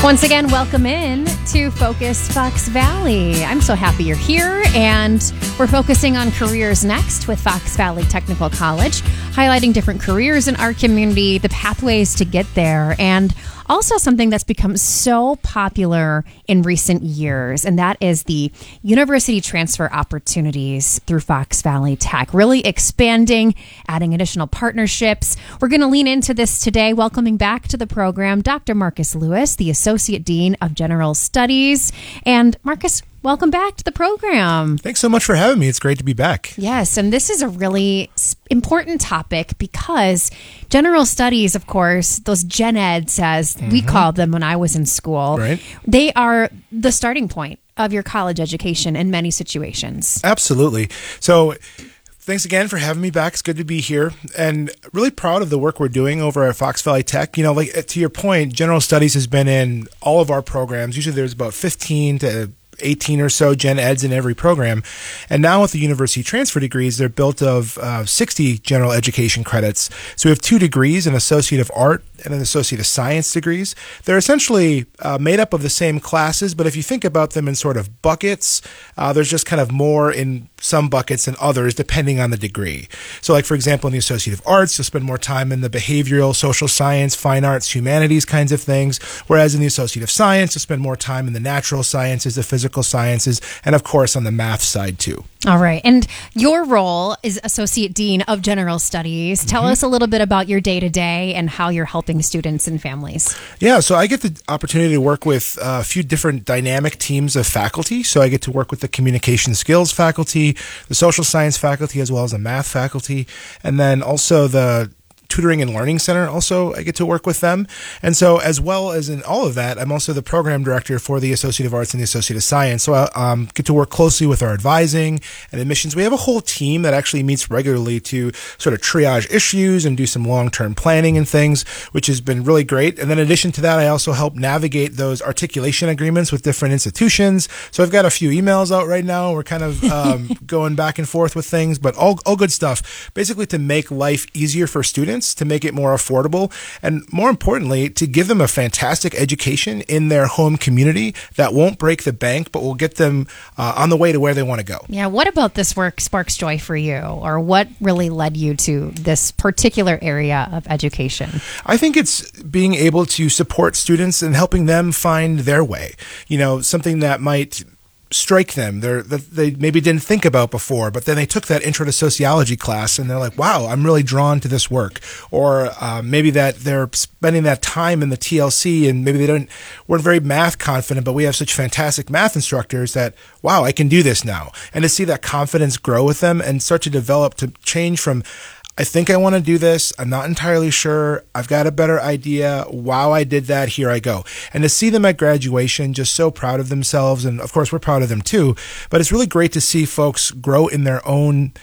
Once again, welcome in to Focus Fox Valley. I'm so happy you're here, and we're focusing on careers next with Fox Valley Technical College, highlighting different careers in our community, the pathways to get there, and also something that's become so popular in recent years, and that is the university transfer opportunities through Fox Valley Tech, really expanding, adding additional partnerships. We're going to lean into this today, welcoming back to the program Dr. Marcus Lewis, the Associate Dean of General Studies. And Marcus, welcome back to the program. Thanks so much for having me. It's great to be back. Yes, and this is a really important topic because general studies, of course, those gen eds, as we called them when I was in school, Right. They are the starting point of your college education in many situations. Absolutely. So thanks again for having me back. It's good to be here and really proud of the work we're doing over at Fox Valley Tech. You know, like to your point, general studies has been in all of our programs. Usually there's about 15 to 18 or so gen eds in every program. And now with the university transfer degrees, they're built of 60 general education credits. So we have 2 degrees, an Associate of Art and an Associate of Science degrees. They're essentially made up of the same classes, but if you think about them in sort of buckets, there's just kind of more in some buckets than others depending on the degree. So like, for example, in the Associate of Arts, you'll spend more time in the behavioral, social science, fine arts, humanities kinds of things, whereas in the Associate of Science, you'll spend more time in the natural sciences, the physical sciences, and of course on the math side too. All right. And your role is Associate Dean of General Studies. Tell us a little bit about your day-to-day and how you're helping students and families. Yeah, so I get the opportunity to work with a few different dynamic teams of faculty. So I get to work with the communication skills faculty, the social science faculty, as well as the math faculty, and then also the Tutoring and Learning Center. Also, I get to work with them. And so as well as in all of that, I'm also the program director for the Associate of Arts and the Associate of Science. So I get to work closely with our advising and admissions. We have a whole team that actually meets regularly to sort of triage issues and do some long-term planning and things, which has been really great. And then in addition to that, I also help navigate those articulation agreements with different institutions. So I've got a few emails out right now. We're kind of going back and forth with things, but all good stuff, basically to make life easier for students, to make it more affordable, and more importantly, to give them a fantastic education in their home community that won't break the bank, but will get them on the way to where they want to go. Yeah, what about this work sparks joy for you, or what really led you to this particular area of education? I think it's being able to support students and helping them find their way. You know, something that might strike them that they maybe didn't think about before, but then they took that intro to sociology class and they're like, wow, I'm really drawn to this work. Or maybe that they're spending that time in the TLC and maybe they weren't very math confident, but we have such fantastic math instructors that, wow, I can do this now. And to see that confidence grow with them and start to develop, to change from, I think I want to do this, I'm not entirely sure, I've got a better idea, wow, I did that, here I go. And to see them at graduation just so proud of themselves, and of course we're proud of them too, but it's really great to see folks grow in their own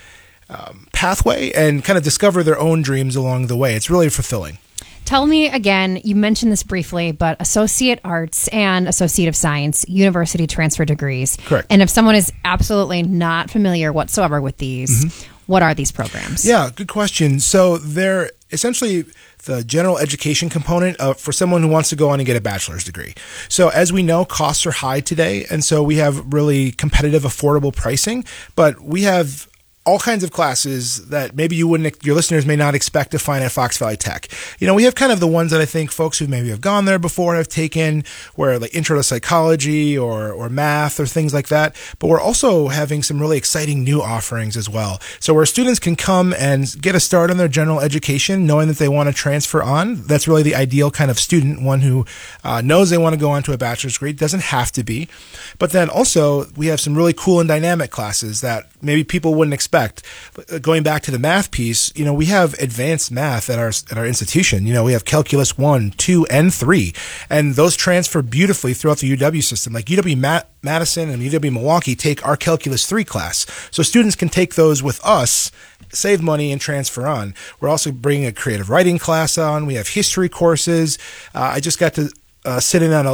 pathway and kind of discover their own dreams along the way. It's really fulfilling. Tell me again, you mentioned this briefly, but Associate Arts and Associate of Science university transfer degrees. Correct. And if someone is absolutely not familiar whatsoever with these, what are these programs? Yeah, good question. So they're essentially the general education component for someone who wants to go on and get a bachelor's degree. So as we know, costs are high today, and so we have really competitive, affordable pricing, but we have all kinds of classes that maybe your listeners may not expect to find at Fox Valley Tech. You know, we have kind of the ones that I think folks who maybe have gone there before have taken, where like intro to psychology or math or things like that. But we're also having some really exciting new offerings as well. So where students can come and get a start on their general education, knowing that they want to transfer on. That's really the ideal kind of student, one who knows they want to go on to a bachelor's degree. It doesn't have to be. But then also we have some really cool and dynamic classes that maybe people wouldn't expect. Going back to the math piece, you know, we have advanced math at our institution. You know, we have Calculus 1, 2, and 3, and those transfer beautifully throughout the UW system. Like UW-Madison and UW-Milwaukee take our Calculus 3 class. So students can take those with us, save money, and transfer on. We're also bringing a creative writing class on. We have history courses. I just got to sit in on